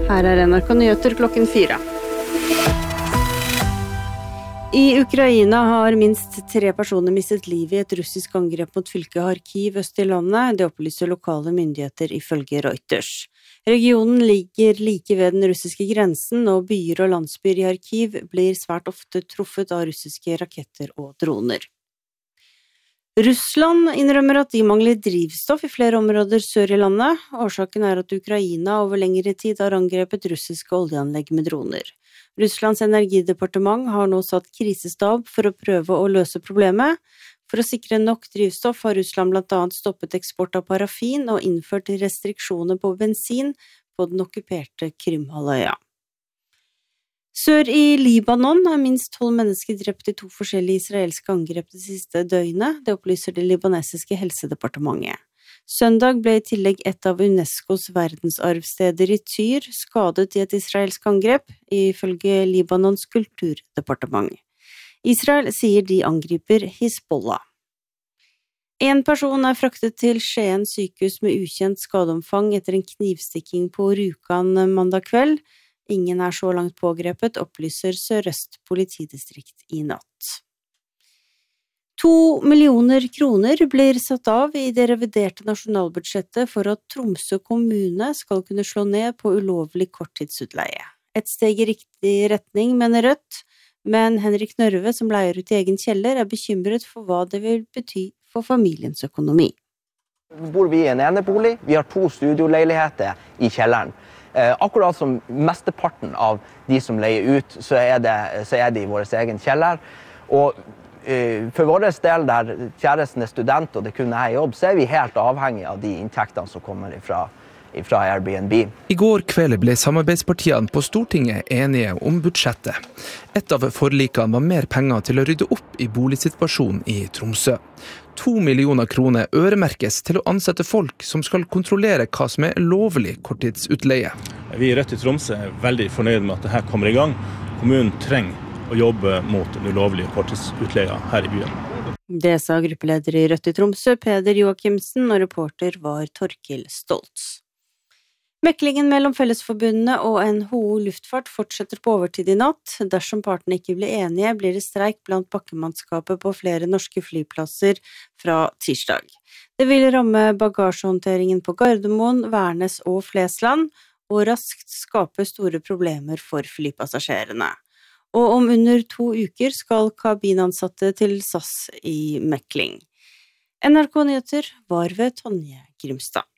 Her NRK Nyheter klokken 4. I Ukraina har minst 3 personer mistet livet i et russisk angrep mot fylket Kharkiv øst i landet, det opplyser lokale myndigheter ifølge Reuters. Regionen ligger like ved den russiske grensen, og byer og landsbyer i Kharkiv blir svært ofte truffet av russiske raketter og droner. Russland innrømmer at de mangler drivstoff i flere områder sør i landet. Årsaken er at Ukraina over lengre tid har angrepet russiske oljeanlegg med droner. Russlands energidepartement har nå satt krisestab for å prøve å løse problemet. For å sikre nok drivstoff har Russland blant annet stoppet eksport av parafin og innført restriksjoner på bensin på den okkuperte Krimhalvøya. Sør i Libanon er minst 12 mennesker drept i 2 forskjellige israelske angrep det siste døgnet, det opplyser det libanesiske helsedepartementet. Søndag ble i tillegg et av UNESCOs verdensarvsteder i Tyr skadet i et israelsk angrep, ifølge Libanons kulturdepartement. Israel sier de angriper Hizbollah. En person er fraktet til Skien sykehus med ukjent skadeomfang etter en knivstikking på Rjukan mandag kveld. Ingen er så langt pågrepet, opplyser Sør-Øst politidistrikt i natt. 2 millioner kroner blir satt av i det reviderte nasjonalbudsjettet for at Tromsø kommune skal kunne slå ned på ulovlig korttidsutleie. Et steg i riktig retning, mener Rødt, men Henrik Nørve, som leier ut i egen kjeller, er bekymret for hva det vil bety for familiens økonomi. Bor vi i en enebolig, vi har 2 studioleiligheter i kjelleren. Akkurat som mesteparten av de som leier ut, så er det i vår egen kjeller. Og for vår del, der kjæresten er student og det kun er jobb, så er vi helt avhengig av de inntektene som kommer fra Airbnb. I går kveld ble samarbeidspartiene på Stortinget enige om budsjettet. Et av forlikene var mer penger til å rydde opp i boligsituasjonen i Tromsø. 2 millioner kroner øremerkes til å ansette folk som skal kontrollere hva som er lovlig korttidsutleie. Vi i Rødt i Tromsø er veldig fornøyd med at dette kommer i gang. Kommunen trenger å jobbe mot den ulovlige korttidsutleia her i byen. Det sa gruppeleder i Rødt i Tromsø, Peder Joakimsen, og reporter var Torkil Stoltz. Meklingen mellom Fellesforbundene og NHO Luftfart fortsetter på overtid i natt. Dersom partene ikke blir enige, blir det streik blant bakkemannskapet på flere norske flyplasser fra tirsdag. Det vil ramme bagasjehåndteringen på Gardermoen, Værnes og Flesland, og raskt skape store problemer for flypassasjerene. Og om under 2 uker skal kabinansatte til SAS i mekling. NRK Nyheter var ved Tonje Grimstad.